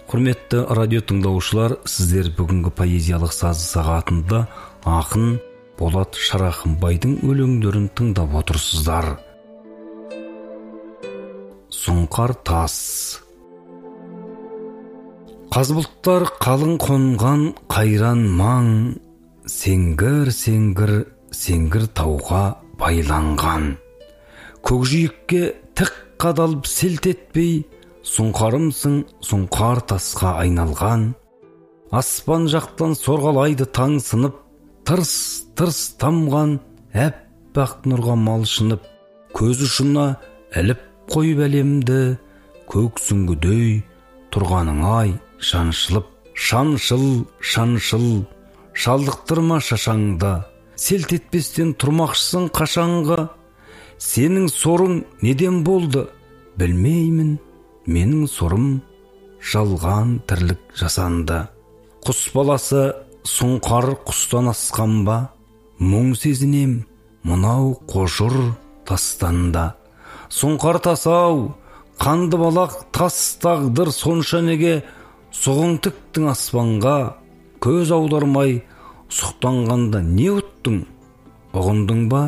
Құрметті радио тыңдаушылар, сіздер бүгінгі поэзиялық сазы сағатында ақын Болат Шарахымбайдың өлеңдерін тыңдап отырсыздар. Сұңқар тас. Қазбұлттар қалың қонған қайран маң, сеңгір тауға байланған. Көкжиекке тік қадалып селт етпей, сұңқарымсың сұңқар тасқа айналған. Аспан жақтан сорғалайды таң сынып, тырс тамған әппақ нұрға малшынып. Көз ұшына іліп қойып әлемді, көк сүңгідей тұрғаның ай шаншылып. Шаншыл, шалдықтырма шашаңда, селт етпестен тұрмақшысың қашанға. Сенің сорың неден болды, білмеймін, менің сорым жалған тірлік жасанды. Құс баласы сұңқар құстан асқан ба, мұң сезінем мынау қожыр тастанда. Сұңқар тасау, қанды балақ тас тағдыр сонша неге, сұғың тіктің аспанға, көз аудармай сұқтанғанда не ұттың? Ұғындың ба?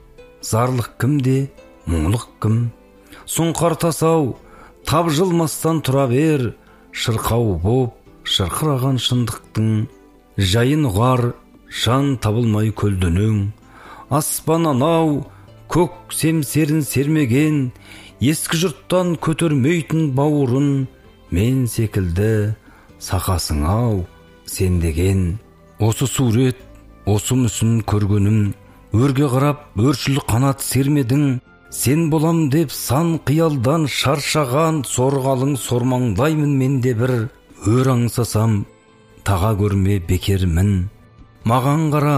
Зарлық кімде, мұңлық кім? Сұңқар тасау, тапжылмастан тұра бер, шырқау боп, шырқыраған шындықтың. Жайын ұғар, жан табылмай көлденің. Аспан анау, көк семсерін сермеген, ескі жұрттан көтермейтін бауырын. Мен секілді сақасың ау, сен деген. Осы сурет, осы мүсін көргенім, өрге қарап өршіл қанат сермедің. Сен болам деп сан қиялдан шаршаған, сорғалың сормаңдаймын мен де бір. Өр аңсасам, таға көрме бекермін. Маған қара,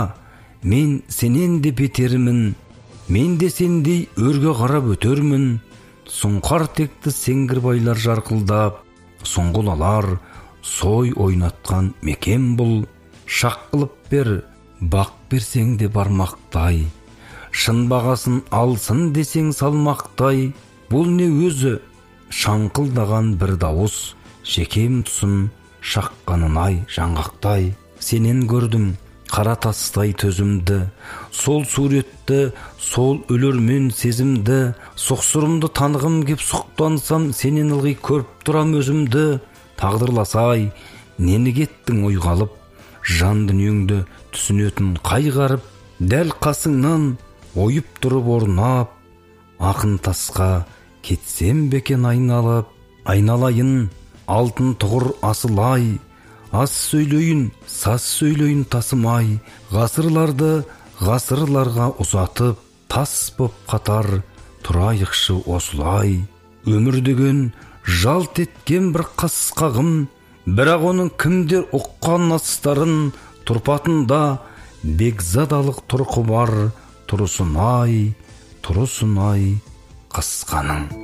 мен сенен де бетермін. Мен де сендей өрге қарап өтермін. Сұңқар текті сеңгірбайлар жарқылдап, сұңғылалар сой ойнатқан мекен бұл. Шақ қылып бер, бақ берсең де бармақтай. Шын бағасын алсын десең салмақтай. Бұл не өзі шаңқылдаған бір дауыс, жекем тұсын шаққанын ай жаңғақтай. Сенен көрдім қара тастай төзімді, сол суретті, сол өлермен сезімді. Соқсырымды танығым кеп сұқтансам, сенен ылғи көріп тұрам өзімді. Тағдырласай, нені кеттің ойғалып, жан дүниеңді түсінетін қайғарып. Дәл қасыңнан ойып тұрып орнап, ақын тасқа кетсем бекен айналып. Айналайын, алтын тұғыр асылай, аз сөйлейін, саз сөйлейін тасымай. Ғасырларды ғасырларға ұзатып, тас боп қатар тұрайықшы осылай. Өмір деген жалт еткен бір қасқағым, бірақ оның кімдер ұққан астарын. Тұрпатында бекзадалық тұрқы бар, тұрысын ай қасқаның.